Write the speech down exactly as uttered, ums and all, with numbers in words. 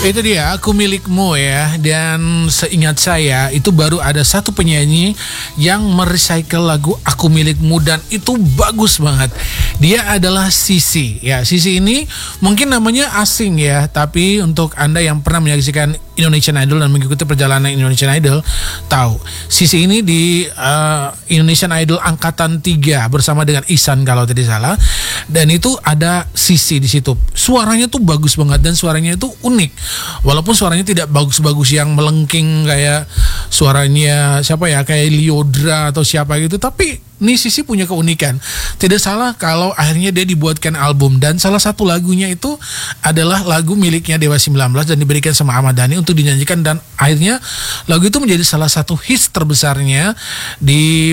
Itu dia, Aku Milikmu ya. Dan seingat saya itu baru ada satu penyanyi yang merecycle lagu Aku Milikmu dan itu bagus banget. Dia adalah Sisi. Ya, Sisi ini mungkin namanya asing ya, tapi untuk Anda yang pernah menyaksikan Indonesian Idol dan mengikuti perjalanan Indonesian Idol tahu Sisi ini di uh, Indonesian Idol angkatan tiga bersama dengan Ihsan kalau tidak salah. Dan itu ada Sisi di situ. Suaranya tuh bagus banget dan suaranya itu unik. Walaupun suaranya tidak bagus-bagus yang melengking kayak suaranya siapa ya, kayak Lyodra atau siapa gitu, tapi nih Sisi punya keunikan. Tidak salah kalau akhirnya dia dibuatkan album dan salah satu lagunya itu adalah lagu miliknya Dewa sembilan belas dan diberikan sama Ahmad Dhani untuk dinyanyikan dan akhirnya lagu itu menjadi salah satu hits terbesarnya di